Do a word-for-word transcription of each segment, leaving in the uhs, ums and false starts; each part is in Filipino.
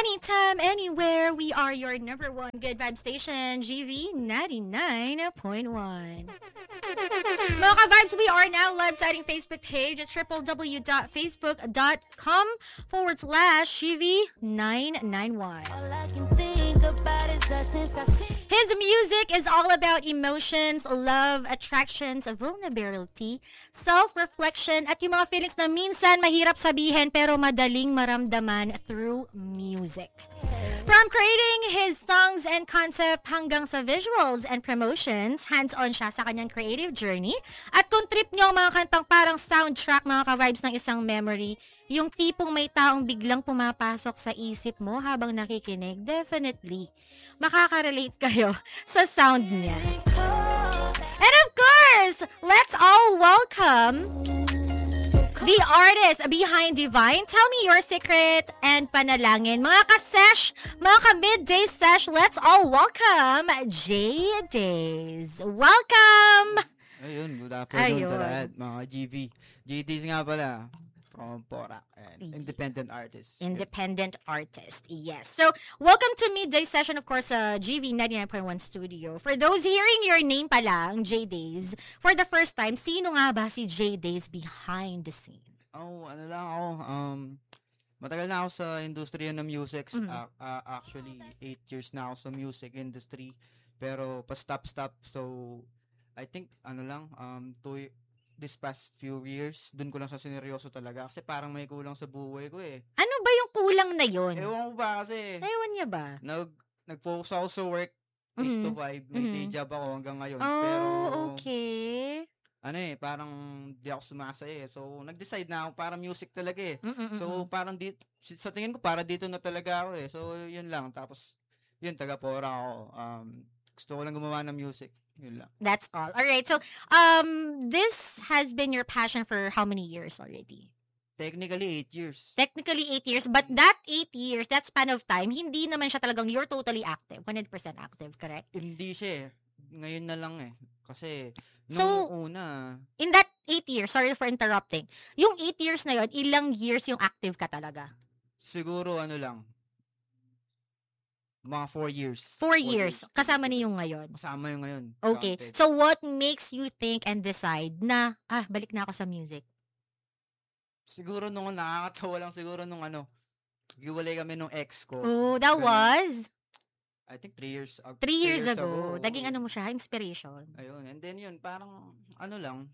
Anytime, anywhere, we are your number one good vibe station, G V ninety-nine point one. Mga ka-vibes, we are now live sa ating Facebook page at www.facebook.com forward slash GV991. His music is all about emotions, love, attractions, vulnerability, self-reflection, at yung mga feelings na minsan mahirap sabihin pero madaling maramdaman through music. From creating his songs and concept hanggang sa visuals and promotions, hands-on siya sa kanyang creative journey. At kung trip niyo ang mga kantang parang soundtrack, mga ka-vibes ng isang memory, yung tipong may taong biglang pumapasok sa isip mo habang nakikinig, definitely, makaka-relate kayo sa sound niya. And of course, let's all welcome the artist behind Divine. Tell me your secret and panalangin. Mga ka-sesh, mga ka-midday sesh, let's all welcome J-Days. Welcome! Ayun, good afternoon sa lahat, mga G V. J-Days nga pala, from Porac, and independent artist. Independent artist, yes. So, welcome to midday session, of course, sa uh, G V ninety-nine point one studio. For those hearing your name pa lang, J-Days, for the first time, sino nga ba si J-Days behind the scene? Oh, ano lang ako, um, matagal na ako sa industriya ng music. Mm-hmm. Uh, uh, actually, eight years na ako sa music industry. Pero, pa-stop-stop, so, I think, ano lang, um, two, this past few years, dun ko lang sa sineryoso talaga. Kasi parang may kulang sa buhay ko eh. Ano ba yung kulang na yun? Ewan ko ba kasi. Ewan niya ba? Nag, nag-focus ako sa work, eight mm-hmm. to five. May mm-hmm. day job ako hanggang ngayon. Oh, pero, okay. Ano eh, parang di ako sumasaya eh. So, nag-decide na ako para music talaga eh. Mm-mm-mm. So, parang di, sa tingin ko, para dito na talaga ako eh. So, yun lang. Tapos, yun, taga-Pora ako. Um, gusto ko lang gumawa ng music. Yun lang. That's all. All right. So, um, this has been your passion for how many years already? Technically, eight years. Technically, eight years. But that eight years, that span of time, hindi naman siya talagang you're totally active. one hundred percent active, correct? Hindi siya eh. Ngayon na lang eh. Kasi, nung so, una... in that eight years, sorry for interrupting, yung eight years na yun, ilang years yung active ka talaga? Siguro, ano lang, mga four years. Four, four years. years. Kasama niyo yung ngayon? Kasama yung ngayon. Okay. Counted. So, what makes you think and decide na, ah, balik na ako sa music? Siguro nung nakakatawa lang siguro nung ano, giwalay kami nung ex ko. Oh, that Ganun. was? I think three years ago. Three years, years ago. ago. Naging ano mo siya, inspiration. Ayun. And then yun, parang, ano lang,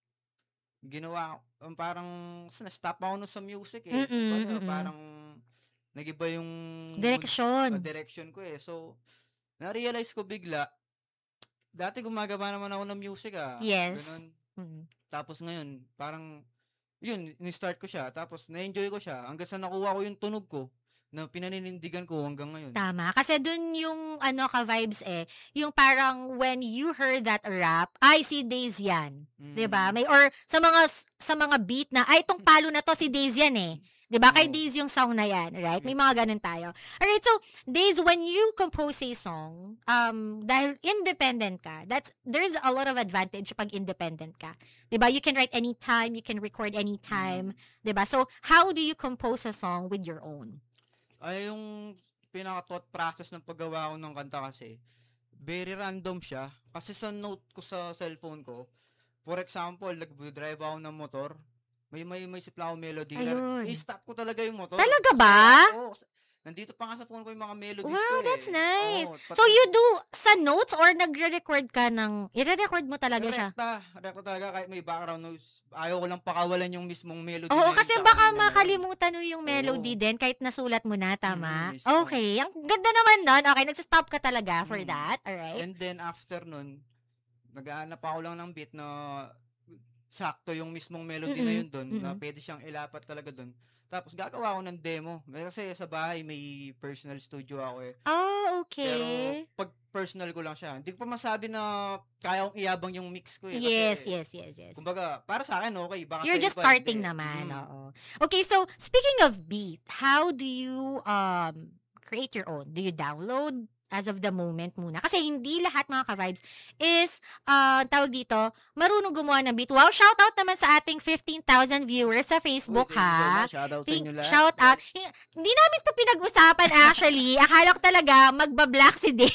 ginawa, um, parang, na-stop ako nun sa music eh. Parang, parang, nag-iba yung direction. Uh, direction ko eh. So, na-realize ko bigla, dati gumagawa naman ako ng music ah. Yes. Ganun. Mm-hmm. Tapos ngayon, parang, yun, ni-start ko siya. Tapos, na-enjoy ko siya. Hanggang sa nakuha ko yung tunog ko, na pinaninindigan ko hanggang ngayon. Tama. Kasi dun yung, ano, ka-vibes eh, yung parang when you heard that rap, ay, si Days yan. Mm. Diba? May, or sa mga, sa mga beat na, ay, itong palo na to, si Days yan eh. Diba? Kay Days yung song na yan, right? May mga ganun tayo. Alright, so, Days, when you compose a song, um, dahil independent ka, that's, there's a lot of advantage pag independent ka. Diba? You can write anytime, you can record anytime. Mm. Diba? So, how do you compose a song with your own? Ay, yung pinaka-thought process ng paggawa ko ng kanta kasi, very random siya. Kasi sa note ko sa cellphone ko, for example, nag-drive ako ng motor, may may may sipla akong melody. Ayun. I-stop ko talaga yung motor. Talaga ba? Oo. Nandito pa nga sa phone ko yung mga melodies wow, ko eh. Wow, that's nice. Oo, so, you do sa notes or nagre-record ka ng, i-re-record mo talaga rekta, siya? Rekta. Rekta talaga kahit may background noise. Ayaw ko lang pakawalan yung mismong melody. Oo, kasi baka makalimutan mo yung melody Oo. din kahit nasulat mo na, tama? Mm, okay. Ang ganda naman nun. Okay, nagsistop ka talaga for mm. that. Alright. And then, after nun, nag-aanap ako lang ng beat na sakto yung mismong melody Mm-mm. na yun doon, na pwede siyang ilapat talaga doon. Tapos, gagawa ako ng demo. Kasi sa bahay, may personal studio ako eh. Oh, okay. Pero, pag personal ko lang siya, hindi ko pa masabi na kaya kong iyabang yung mix ko eh. Yes, kasi, yes, yes, yes. Kumbaga, para sa akin, okay. Baka You're just iba, starting hindi. naman, Mm. oo. Okay, so, speaking of beat, how do you um create your own? Do you download as of the moment muna. Kasi hindi lahat mga ka-vibes is, uh, tawag dito, marunong gumawa ng beat. Wow, shout out naman sa ating fifteen thousand viewers sa Facebook, Uy, thank you so ha? much. Shoutout sa Thank- inyo lahat. shout out. Hindi namin to pinag-usapan actually. Akala ko talaga magba-black si Dave.